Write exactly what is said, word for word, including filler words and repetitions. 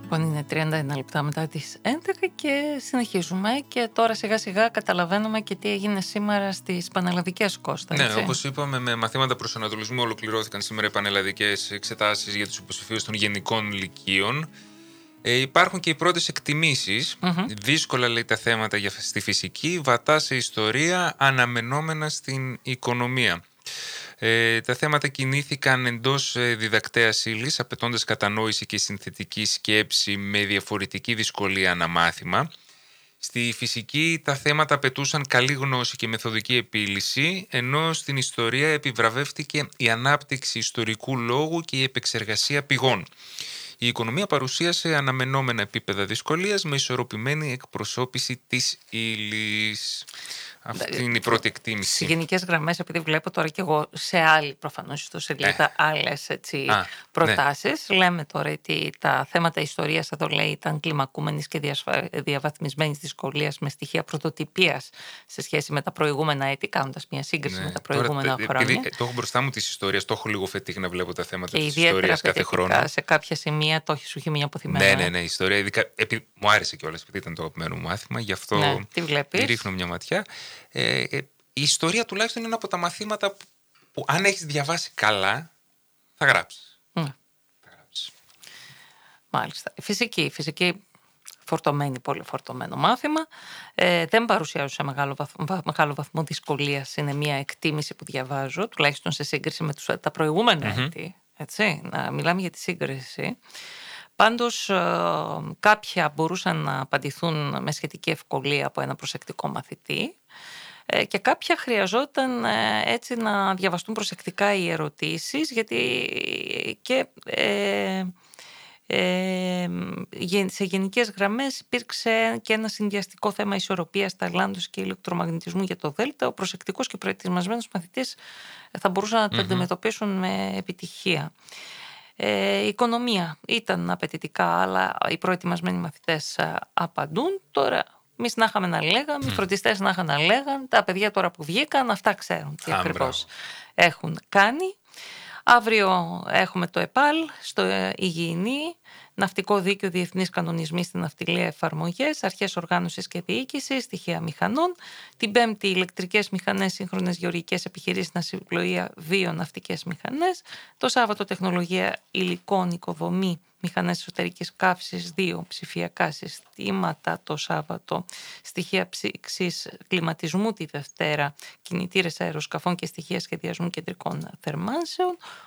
Λοιπόν, είναι τριάντα ένα λεπτά μετά τις έντεκα και συνεχίζουμε και τώρα σιγά σιγά καταλαβαίνουμε και τι έγινε σήμερα στις πανελλαδικές, Κώστα, Ναι, έτσι. όπως είπαμε, με μαθήματα προσανατολισμού ολοκληρώθηκαν σήμερα οι πανελλαδικές εξετάσεις για τους υποψηφίους των γενικών λυκείων. Ε, υπάρχουν και οι πρώτες εκτιμήσεις. Mm-hmm. Δύσκολα, λέει, τα θέματα για, στη φυσική, βατά σε ιστορία, αναμενόμενα στην οικονομία. Ε, τα θέματα κινήθηκαν εντός ε, διδακτέας ύλης, απαιτώντας κατανόηση και συνθετική σκέψη με διαφορετική δυσκολία αναμάθημα. Στη φυσική τα θέματα απαιτούσαν καλή γνώση και μεθοδική επίλυση, ενώ στην ιστορία επιβραβεύτηκε η ανάπτυξη ιστορικού λόγου και η επεξεργασία πηγών. Η οικονομία παρουσίασε αναμενόμενα επίπεδα δυσκολίας με ισορροπημένη εκπροσώπηση της ύλης. Αυτή είναι η πρώτη εκτίμηση. Σε γενικές γραμμές, επειδή βλέπω τώρα και εγώ σε άλλη προφανώς ιστοσελίδα ε. άλλες έτσι, Α, προτάσεις, ναι. Λέμε τώρα ότι τα θέματα ιστορίας εδώ λέει ήταν κλιμακούμενης και διασφα... διαβαθμισμένης δυσκολίας με στοιχεία πρωτοτυπίας σε σχέση με τα προηγούμενα έτη, κάνοντας μια σύγκριση ναι. με τα προηγούμενα τώρα, χρόνια. Επειδή το έχω μπροστά μου της ιστορίας, το έχω λίγο φετίχ να βλέπω τα θέματα της ιστορίας κάθε χρόνο. Σε κάποια σημεία το έχει σου έχει μείνει αποθυμένο. Ναι, ναι, ναι, η ιστορία. Ειδικά, επί... Μου άρεσε κιόλας επειδή ήταν το αγαπημένο μου μάθημα, γι' αυτό ναι, τι βλέπεις? ρίχνω μια ματιά. Ε, ε, η ιστορία τουλάχιστον είναι από τα μαθήματα που, που αν έχεις διαβάσει καλά θα γράψεις. Mm. Θα γράψεις. Μάλιστα. Φυσική, φυσική φορτωμένη, πολύ φορτωμένο μάθημα. Ε, δεν παρουσιάζω σε μεγάλο βαθμό, μεγάλο βαθμό δυσκολίας. Είναι μια εκτίμηση που διαβάζω, τουλάχιστον σε σύγκριση με τους, τα προηγούμενα mm-hmm. έτη. Έτσι, να μιλάμε για τη σύγκριση. Πάντως ε, κάποια μπορούσαν να απαντηθούν με σχετική ευκολία από ένα προσεκτικό μαθητή ε, και κάποια χρειαζόταν ε, έτσι να διαβαστούν προσεκτικά οι ερωτήσεις, γιατί και ε, ε, σε γενικές γραμμές υπήρξε και ένα συνδυαστικό θέμα ισορροπίας ταλάντος και ηλεκτρομαγνητισμού για το Δέλτα. Ο προσεκτικός και προετοιμασμένος μαθητής θα μπορούσαν να το mm-hmm. αντιμετωπίσουν με επιτυχία. Ε, η οικονομία ήταν απαιτητικά, αλλά οι προετοιμασμένοι μαθητές απαντούν. Τώρα, εμείς να είχαμε να λέγαμε, οι mm. φροντιστές να είχαν να λέγαν, τα παιδιά τώρα που βγήκαν, αυτά ξέρουν τι ακριβώς έχουν κάνει. Αύριο έχουμε το ΕΠΑΛ στο Υγιεινή, Ναυτικό Δίκαιο, Διεθνείς Κανονισμοί στην Ναυτιλία, Εφαρμογές, Αρχές Οργάνωσης και Διοίκησης, Στοιχεία Μηχανών. Την Πέμπτη, ηλεκτρικές μηχανές, σύγχρονες γεωργικές επιχειρήσεις, ναυσιπλοεία, βιοναυτικές μηχανές. Το Σάββατο, τεχνολογία υλικών, οικοδομή, μηχανές εσωτερικής καύσης, δύο ψηφιακά συστήματα το Σάββατο, στοιχεία ψήξης κλιματισμού τη Δευτέρα, κινητήρες αεροσκαφών και στοιχεία σχεδιασμού κεντρικών θερμάνσεων.